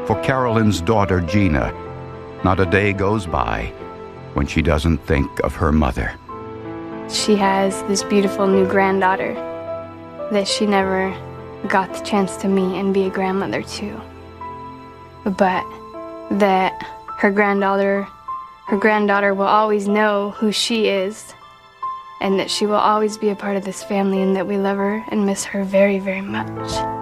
For Carolyn's daughter, Gina, not a day goes by when she doesn't think of her mother. She has this beautiful new granddaughter that she never got the chance to meet and be a grandmother to. But that her granddaughter will always know who she is, and that she will always be a part of this family, and that we love her and miss her very, very much.